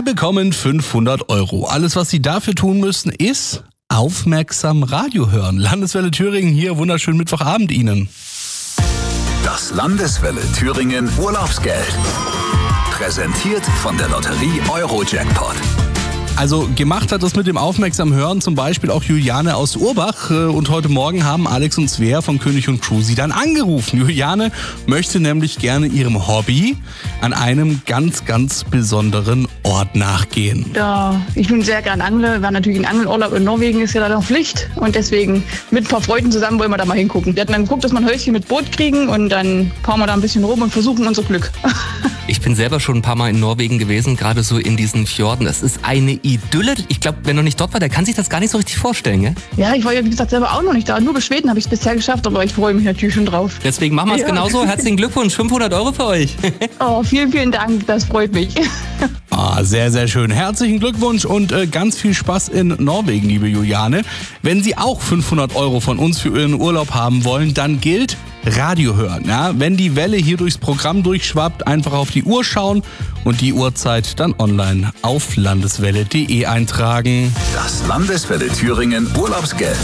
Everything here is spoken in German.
bekommen 500 €. Alles, was Sie dafür tun müssen, ist aufmerksam Radio hören. Landeswelle Thüringen hier, wunderschönen Mittwochabend Ihnen. Das Landeswelle Thüringen Urlaubsgeld. Präsentiert von der Lotterie Eurojackpot. Also gemacht hat das mit dem aufmerksam Hören zum Beispiel auch Juliane aus Urbach. Und heute Morgen haben Alex und Svea von König und Crew sie dann angerufen. Juliane möchte nämlich gerne ihrem Hobby an einem ganz, ganz besonderen Ort nachgehen. Ja, ich bin sehr gern Angler. War natürlich ein Angelurlaub in Norwegen, ist ja da noch Pflicht. Und deswegen mit ein paar Freunden zusammen wollen wir da mal hingucken. Wir hatten dann geguckt, dass wir ein Häuschen mit Boot kriegen und dann fahren wir da ein bisschen rum und versuchen unser Glück. Ich bin selber schon ein paar Mal in Norwegen gewesen, gerade so in diesen Fjorden. Das ist eine Idylle. Ich glaube, wer noch nicht dort war, der kann sich das gar nicht so richtig vorstellen, gell? Ja, ich war ja, wie gesagt, selber auch noch nicht da. Nur bis Schweden habe ich es bisher geschafft, aber ich freue mich natürlich schon drauf. Deswegen machen wir es genauso. Herzlichen Glückwunsch, 500 € für euch. Oh, vielen, vielen Dank. Das freut mich. Sehr, sehr schön. Herzlichen Glückwunsch und ganz viel Spaß in Norwegen, liebe Juliane. Wenn Sie auch 500 € von uns für Ihren Urlaub haben wollen, dann gilt Radio hören. Ja? Wenn die Welle hier durchs Programm durchschwappt, einfach auf die Uhr schauen und die Uhrzeit dann online auf landeswelle.de eintragen. Das Landeswelle Thüringen Urlaubsgeld.